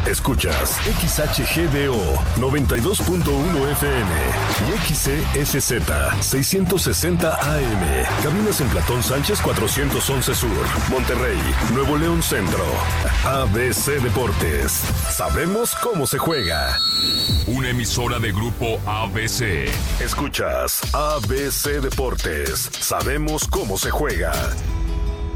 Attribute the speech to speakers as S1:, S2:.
S1: Escuchas XHGDO 92.1 FM y XESZ 660 AM. Cabinas en Platón Sánchez 411 Sur, Monterrey, Nuevo León Centro. ABC Deportes. Sabemos cómo se juega.
S2: Una emisora de Grupo ABC.
S1: Escuchas ABC Deportes. Sabemos cómo se juega.